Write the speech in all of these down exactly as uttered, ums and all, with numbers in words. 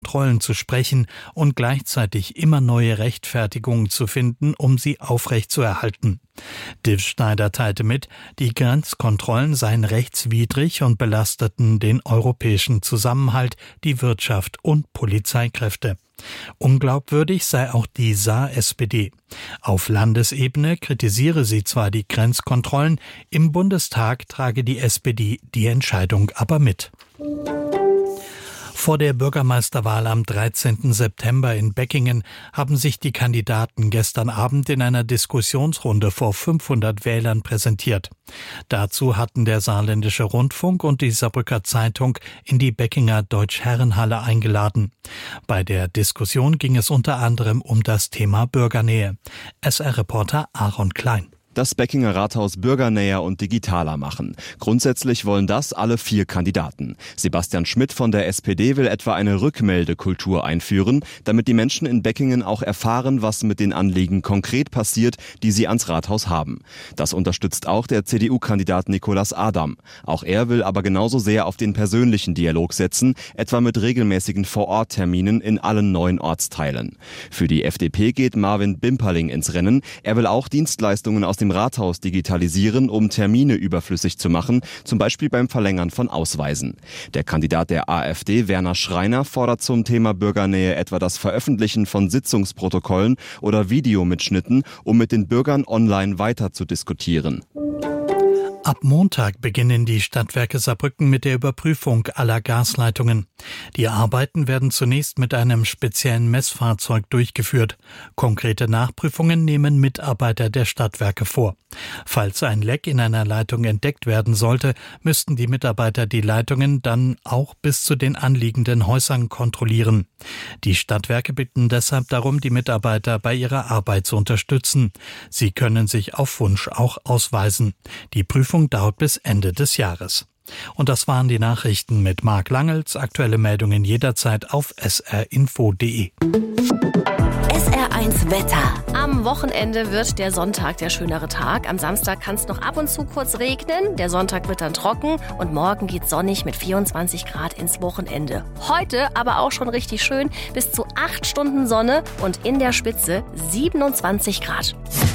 Kontrollen zu sprechen und gleichzeitig immer neue Rechtfertigungen zu finden, um sie aufrechtzuerhalten. Div Schneider teilte mit, die Grenzkontrollen seien rechtswidrig und belasteten den europäischen Zusammenhalt, die Wirtschaft und Polizeikräfte. Unglaubwürdig sei auch die Saar-S P D. Auf Landesebene kritisiere sie zwar die Grenzkontrollen, im Bundestag trage die S P D die Entscheidung aber mit. Vor der Bürgermeisterwahl am dreizehnten September in Beckingen haben sich die Kandidaten gestern Abend in einer Diskussionsrunde vor fünfhundert Wählern präsentiert. Dazu hatten der Saarländische Rundfunk und die Saarbrücker Zeitung in die Beckinger Deutsch-Herrenhalle eingeladen. Bei der Diskussion ging es unter anderem um das Thema Bürgernähe. S R-Reporter Aaron Klein. Das Beckinger Rathaus bürgernäher und digitaler machen. Grundsätzlich wollen das alle vier Kandidaten. Sebastian Schmidt von der S P D will etwa eine Rückmeldekultur einführen, damit die Menschen in Beckingen auch erfahren, was mit den Anliegen konkret passiert, die sie ans Rathaus haben. Das unterstützt auch der C D U-Kandidat Nicolas Adam. Auch er will aber genauso sehr auf den persönlichen Dialog setzen, etwa mit regelmäßigen Vor-Ort-Terminen in allen neuen Ortsteilen. Für die F D P geht Marvin Bimperling ins Rennen. Er will auch Dienstleistungen aus dem Rathaus digitalisieren, um Termine überflüssig zu machen, zum Beispiel beim Verlängern von Ausweisen. Der Kandidat der AfD, Werner Schreiner, fordert zum Thema Bürgernähe etwa das Veröffentlichen von Sitzungsprotokollen oder Videomitschnitten, um mit den Bürgern online weiter zu diskutieren. Ab Montag beginnen die Stadtwerke Saarbrücken mit der Überprüfung aller Gasleitungen. Die Arbeiten werden zunächst mit einem speziellen Messfahrzeug durchgeführt. Konkrete Nachprüfungen nehmen Mitarbeiter der Stadtwerke vor. Falls ein Leck in einer Leitung entdeckt werden sollte, müssten die Mitarbeiter die Leitungen dann auch bis zu den anliegenden Häusern kontrollieren. Die Stadtwerke bitten deshalb darum, die Mitarbeiter bei ihrer Arbeit zu unterstützen. Sie können sich auf Wunsch auch ausweisen. Die Prüfung dauert bis Ende des Jahres. Und das waren die Nachrichten mit Marc Langels. Aktuelle Meldungen jederzeit auf s r info punkt d e. S R eins Wetter. Am Wochenende wird der Sonntag der schönere Tag. Am Samstag kann es noch ab und zu kurz regnen. Der Sonntag wird dann trocken und morgen geht's sonnig mit vierundzwanzig Grad ins Wochenende. Heute aber auch schon richtig schön, bis zu acht Stunden Sonne und in der Spitze siebenundzwanzig Grad.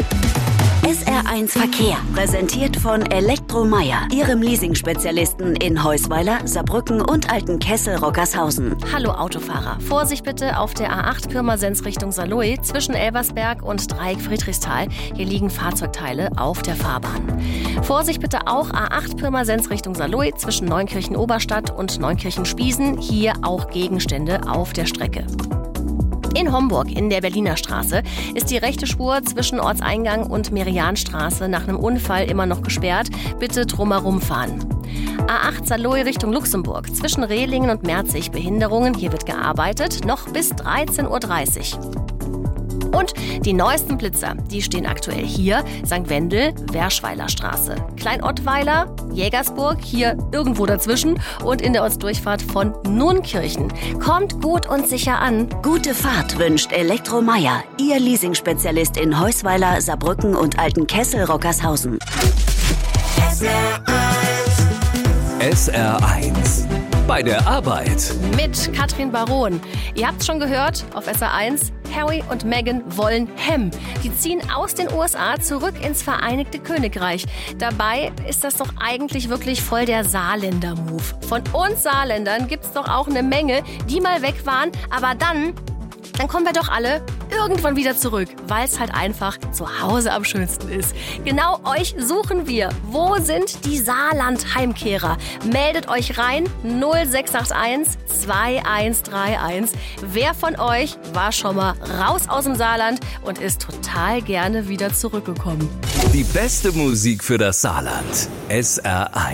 S R eins Verkehr, präsentiert von Elektromeier, Ihrem Leasing-Spezialisten in Heusweiler, Saarbrücken und Altenkessel-Rockershausen. Hallo Autofahrer, Vorsicht bitte auf der A acht Pirmasens Richtung Saarlouis zwischen Elversberg und Dreieck Friedrichsthal. Hier liegen Fahrzeugteile auf der Fahrbahn. Vorsicht bitte auch A acht Pirmasens Richtung Saarlouis zwischen Neunkirchen-Oberstadt und Neunkirchen-Spiesen. Hier auch Gegenstände auf der Strecke. In Homburg in der Berliner Straße ist die rechte Spur zwischen Ortseingang und Merianstraße nach einem Unfall immer noch gesperrt. Bitte drumherum fahren. A acht Saarlouis Richtung Luxemburg zwischen Rehlingen und Merzig Behinderungen. Hier wird gearbeitet, noch bis dreizehn Uhr dreißig. Und die neuesten Blitzer, die stehen aktuell hier, Sankt Wendel, Werschweiler Straße, Kleinottweiler, Jägersburg, hier irgendwo dazwischen und in der Ortsdurchfahrt von Nunkirchen. Kommt gut und sicher an. Gute Fahrt wünscht Elektromeier, Ihr Leasing-Spezialist in Heusweiler, Saarbrücken und Altenkessel-Rockershausen. S R eins. S R eins. Bei der Arbeit. Mit Katrin Baron. Ihr habt's schon gehört auf S R eins. Harry und Meghan wollen Hem. Die ziehen aus den U S A zurück ins Vereinigte Königreich. Dabei ist das doch eigentlich wirklich voll der Saarländer-Move. Von uns Saarländern gibt's doch auch eine Menge, die mal weg waren, aber dann... Dann kommen wir doch alle irgendwann wieder zurück, weil es halt einfach zu Hause am schönsten ist. Genau euch suchen wir. Wo sind die Saarland-Heimkehrer? Meldet euch rein null sechs acht eins zwei eins drei eins. Wer von euch war schon mal raus aus dem Saarland und ist total gerne wieder zurückgekommen? Die beste Musik für das Saarland. S R eins.